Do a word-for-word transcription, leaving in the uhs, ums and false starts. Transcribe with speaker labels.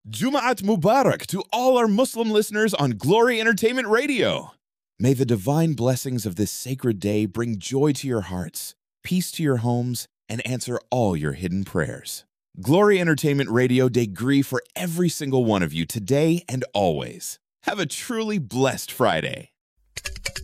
Speaker 1: Jum'at Mubarak to all our Muslim listeners on Glory Entertainment Radio. May the divine blessings of this sacred day bring joy to your hearts, peace to your homes, and answer all your hidden prayers. Glory Entertainment Radio degree for every single one of you today and always. Have a truly blessed Friday.